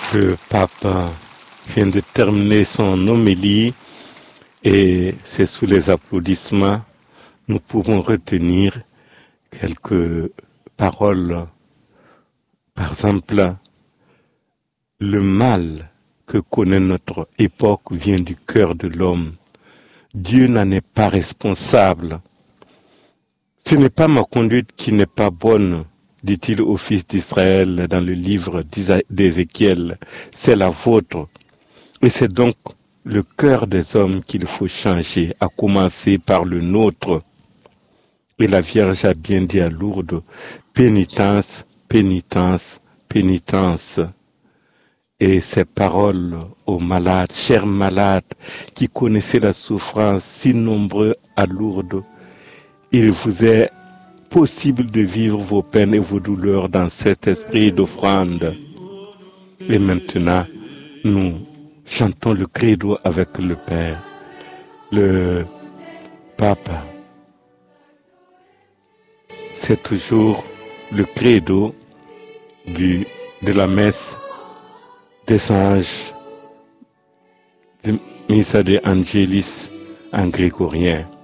Le pape vient de terminer son homélie et c'est sous les applaudissements nous pouvons retenir quelques paroles. Par exemple, le mal que connaît notre époque vient du cœur de l'homme. Dieu n'en est pas responsable. Ce n'est pas ma conduite qui n'est pas bonne, dit-il au fils d'Israël dans le livre d'Ézéchiel, c'est la vôtre. Et c'est donc le cœur des hommes qu'il faut changer, à commencer par le nôtre. Et la Vierge a bien dit à Lourdes, pénitence, pénitence, pénitence. Et ces paroles aux malades, chers malades, qui connaissaient la souffrance si nombreux à Lourdes, il vous est possible de vivre vos peines et vos douleurs dans cet esprit d'offrande. Et maintenant, nous chantons le credo avec le Père. Le Pape, c'est toujours le credo de la messe des anges, de Missa de Angelis en grégorien.